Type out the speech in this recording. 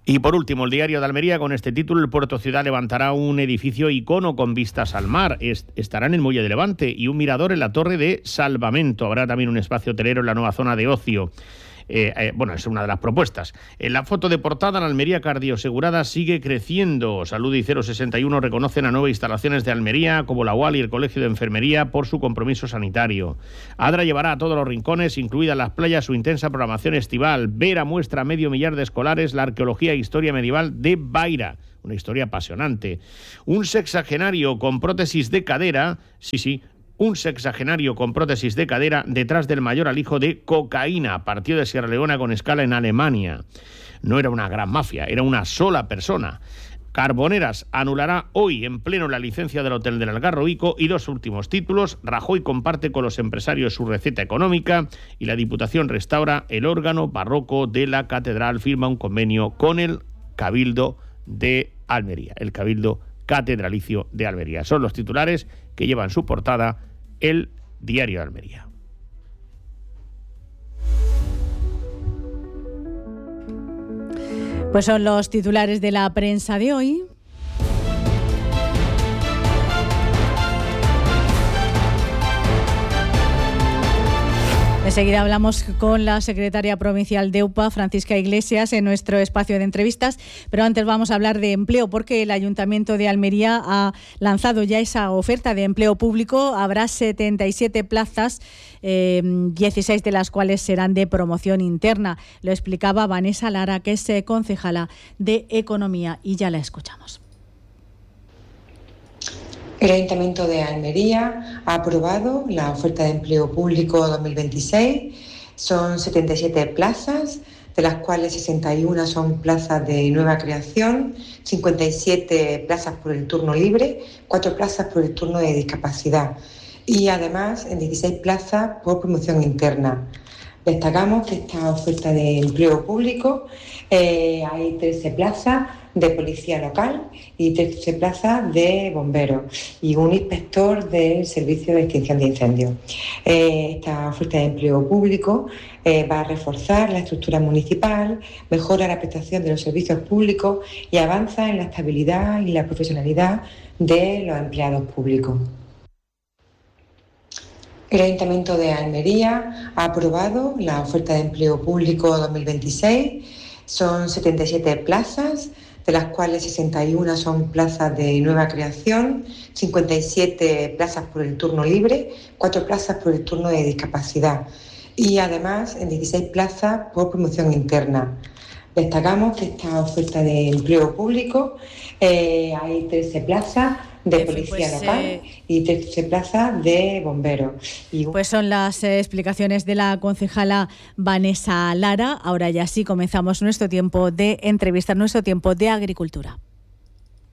Y por último, el Diario de Almería, con este título: el Puerto Ciudad levantará un edificio icono con vistas al mar. Estará en el Muelle de Levante y un mirador en la Torre de Salvamento. Habrá también un espacio hotelero en la nueva zona de ocio. Es una de las propuestas. En la foto de portada, la Almería cardiosegurada sigue creciendo. Salud y 061 reconocen a 9 instalaciones de Almería, como la UAL y el Colegio de Enfermería, por su compromiso sanitario. Adra llevará a todos los rincones, incluidas las playas, su intensa programación estival. Vera muestra a 500.000 de escolares la arqueología e historia medieval de Baira. Una historia apasionante. Un sexagenario con prótesis de cadera, un sexagenario con prótesis de cadera detrás del mayor alijo de cocaína. Partió de Sierra Leona con escala en Alemania. No era una gran mafia, era una sola persona. Carboneras anulará hoy en pleno la licencia del Hotel del Algarrobico. Y dos últimos títulos: Rajoy comparte con los empresarios su receta económica y la Diputación restaura el órgano barroco de la Catedral. Firma un convenio con el Cabildo de Almería, el Cabildo Catedralicio de Almería. Son los titulares que llevan su portada el Diario de Almería. Pues son los titulares de la prensa de hoy. Enseguida hablamos con la secretaria provincial de UPA, Francisca Iglesias, en nuestro espacio de entrevistas, pero antes vamos a hablar de empleo, porque el Ayuntamiento de Almería ha lanzado ya esa oferta de empleo público. Habrá 77 plazas, 16 de las cuales serán de promoción interna. Lo explicaba Vanessa Lara, que es concejala de Economía, y ya la escuchamos. El Ayuntamiento de Almería ha aprobado la oferta de empleo público 2026. Son 77 plazas, de las cuales 61 son plazas de nueva creación, 57 plazas por el turno libre, 4 plazas por el turno de discapacidad y además en 16 plazas por promoción interna. Destacamos que esta oferta de empleo público hay 13 plazas de policía local y 13 plazas de bomberos y un inspector del servicio de extinción de incendios. Esta oferta de empleo público va a reforzar la estructura municipal, mejora la prestación de los servicios públicos y avanza en la estabilidad y la profesionalidad de los empleados públicos. El Ayuntamiento de Almería ha aprobado la oferta de empleo público 2026. Son 77 plazas, de las cuales 61 son plazas de nueva creación, 57 plazas por el turno libre, 4 plazas por el turno de discapacidad y además en 16 plazas por promoción interna. Destacamos que esta oferta de empleo público hay 13 plazas de policía local y 13 plazas de bomberos. Pues son las explicaciones de la concejala Vanessa Lara. Ahora ya sí comenzamos nuestro tiempo de entrevista, nuestro tiempo de agricultura.